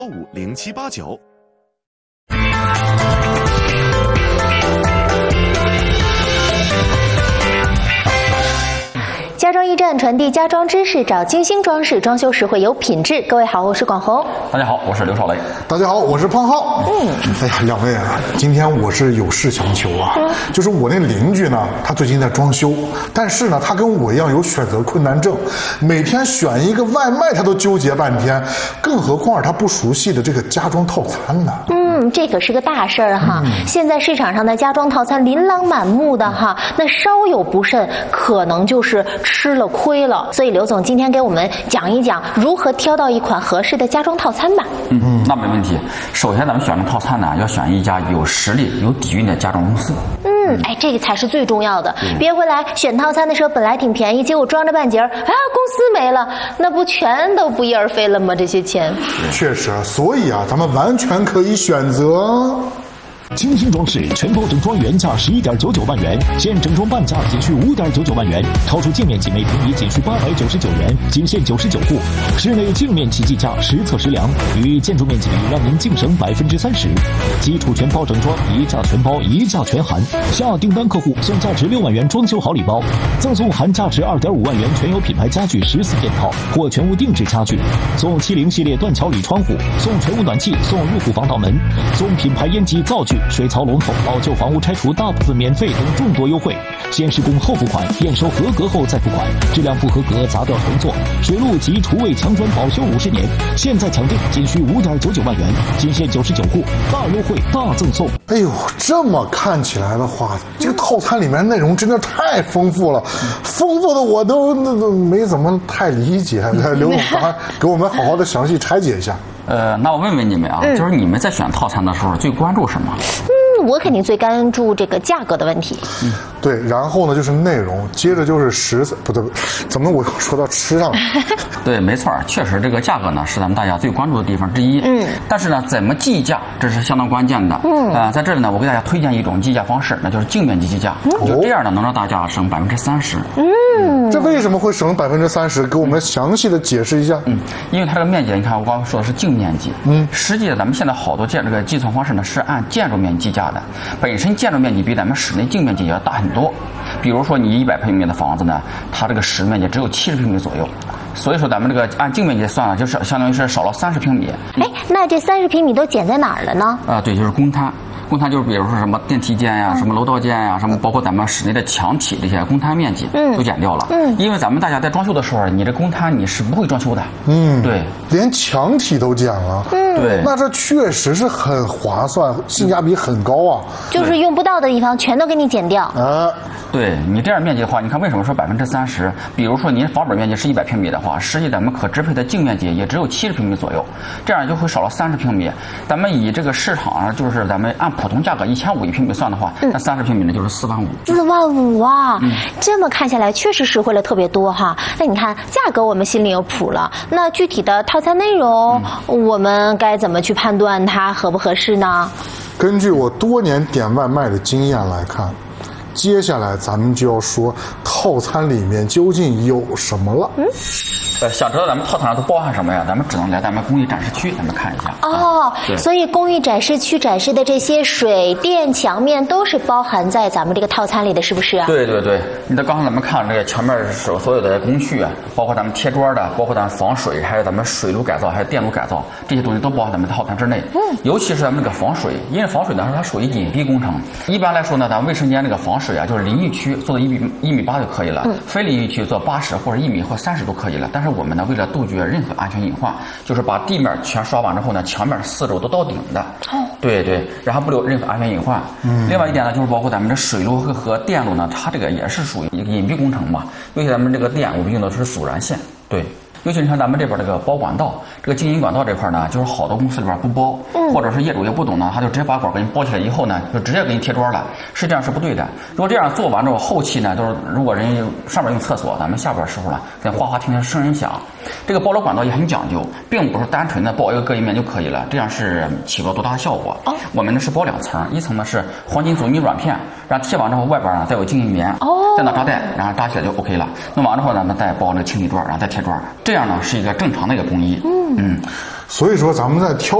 050789。 家装驿站传递家装知识，找精心装饰，装修实惠有品质。各位好，我是广红。 大家好，我是刘少雷。 大家好，我是胖浩。哎呀，两位啊，今天我是有事相求啊。就是我那邻居呢，他最近在装修，但是呢，他跟我一样有选择困难症，每天选一个外卖他都纠结半天，更何况是他不熟悉的这个家装套餐呢。 这可是个大事儿哈。现在市场上的家装套餐琳琅满目的哈，那稍有不慎，可能就是吃了亏了。所以刘总今天给我们讲一讲如何挑到一款合适的家装套餐吧。 那没问题。首先咱们选个套餐呢，要选一家有实力、有底蕴的家装公司。 这个才是最重要的。别回来选套餐的时候本来挺便宜，结果装着半截儿，公司没了，那不全都不翼而飞了吗？这些钱。 确实，所以啊，咱们完全可以选择精心装饰全包整装原价11.99万元，现整装半价仅需5.99万元，超出净面积每平米仅需899元，仅限99户。室内净面积计价实测实量，与建筑面积比让您净省30%。基础全包整装，一价全包，一价全含。下订单客户送价值6万元装修好礼包，赠送含价值2.5万元全有品牌家具14件套或全屋定制家具，送70系列断桥铝窗户，送全屋暖气，送入户防盗门，送品牌烟机灶具、水槽龙头，老旧房屋拆除大部分免费等众多优惠。先施工后付款，验收合格后再付款，质量不合格砸掉重做。水路及厨卫墙砖保修50年，现在抢订仅需5.99万元，仅限99户，大优惠大赠送。 哎呦，这么看起来的话，这个套餐里面内容真的太丰富了，丰富的我都没怎么太理解。刘总，给我们好好的详细拆解一下。 那我问问你们啊，就是你们在选套餐的时候最关注什么？ 我肯定最关注这个价格的问题。 对，然后呢就是内容，接着就是食材，不对，怎么我又说到吃上了？ 对，没错，确实这个价格呢是咱们大家最关注的地方之一。但是呢，怎么计价，这是相当关键的。在这里呢，我给大家推荐一种计价方式，那就是净面积计价。就这样呢，能让大家省30%。 这为什么会省30%？给我们详细的解释一下。 因为它这个面积，你看我刚刚说的是净面积。实际咱们现在好多这个计算方式呢是按建筑面积计价的，本身建筑面积比咱们室内净面积要大很多。比如说你100平米的房子呢，它这个实面积只有70平米左右，所以说咱们这个按净面积算了，就是相当于是少了30平米。 那这30平米都减在哪儿了呢？ 对，就是公摊。公摊就是比如说什么电梯间呀、什么楼道间呀、什么包括咱们室内的墙体这些公摊面积都减掉了。因为咱们大家在装修的时候，你这公摊你是不会装修的。对， 连墙体都减了。 对， 那这确实是很划算，性价比很高啊。 就是用不到的地方全都给你减掉。 对，你这样面积的话，你看为什么说30%？比如说您房本面积是100平米的话，实际咱们可支配的净面积也只有70平米左右，这样就会少了30平米。咱们以这个市场上就是咱们按普通价格1500一平米算的话，那30平米呢就是4万5。 4万5啊！这么看下来确实实惠了特别多哈。那你看价格我们心里有谱了，那具体的套餐内容，我们该怎么去判断它合不合适呢？ 根据我多年点外卖的经验来看，接下来咱们就要说套餐里面究竟有什么了。 想知道咱们套餐上都包含什么呀？咱们只能来咱们工艺展示区，咱们看一下。 所以工艺展示区展示的这些水电墙面都是包含在咱们这个套餐里的，是不是啊？ 对对对，你看刚才咱们看这个墙面所有的工序啊，包括咱们贴砖的，包括咱们防水，还有咱们水路改造，还有电路改造，这些东西都包含咱们套餐之内。尤其是咱们这个防水，因为防水呢它属于隐蔽工程。一般来说呢，咱卫生间这个防水啊，就是淋浴区做到1.8米就可以了，非淋浴区做80或者1米或30都可以了。但是我们呢，为了杜绝任何安全隐患，就是把地面全刷完之后呢，墙面4周都到顶的。对对，然后不留任何安全隐患。另外一点呢，就是包括咱们这水路和电路呢，它这个也是属于一个隐蔽工程嘛。尤其咱们这个电，我们用的是阻燃线。对。尤其你看咱们这边这个包管道，这个经营管道这块呢，就是好多公司里边不包，或者是业主也不懂呢，他就直接把管给你包起来以后呢，就直接给你贴砖了，实际上是不对的。如果这样做完之后，后期呢，就是如果人上边用厕所，咱们下边时候呢，在哗哗听听声音响，这个包楼管道也很讲究，并不是单纯的包一个隔音面就可以了，这样是起不了多大的效果。我们呢是包2层，一层呢是黄金阻尼软片， 然后贴完之后外边呢再有经济棉，再拿扎带，然后扎起来就 OK 了。弄完之后呢，再包那个清理砖，然后再贴砖，这样呢是一个正常的一个工艺。 所以说咱们在挑